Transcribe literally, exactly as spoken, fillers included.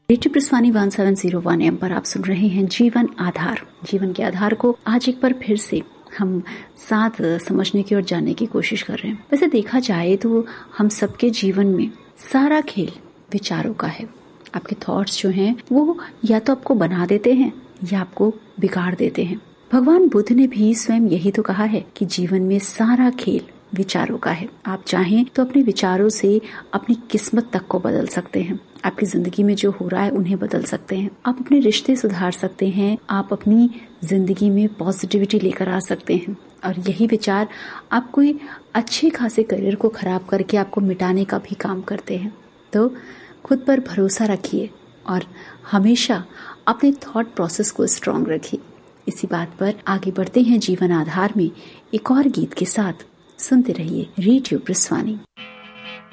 Radio प्रस्वानी one seven zero one M पर आप सुन रहे हैं जीवन आधार। जीवन के आधार को आज एक बार फिर से हम साथ समझने की और जानने की कोशिश कर रहे हैं। वैसे देखा जाए तो हम सबके जीवन में सारा खेल विचारों का है। आपके थॉट्स जो हैं वो या तो आपको बना देते हैं या आपको बिगाड़ देते हैं। भगवान बुद्ध ने भी स्वयं यही तो कहा है कि जीवन में सारा खेल विचारों का है। आप चाहें तो अपने विचारों से अपनी किस्मत तक को बदल सकते हैं। आपकी जिंदगी में जो हो रहा है उन्हें बदल सकते हैं। आप अपने रिश्ते सुधार सकते हैं। आप अपनी जिंदगी में पॉजिटिविटी लेकर आ सकते हैं। और यही विचार आप कोई अच्छे खासे करियर को खराब करके आपको मिटाने का भी काम करते हैं। तो खुद पर भरोसा रखिए और हमेशा अपने थॉट प्रोसेस को स्ट्रांग रखिए। इसी बात पर आगे बढ़ते हैं जीवन आधार में एक और गीत के साथ। सुनते रहिए रेडियो प्रस्वानी।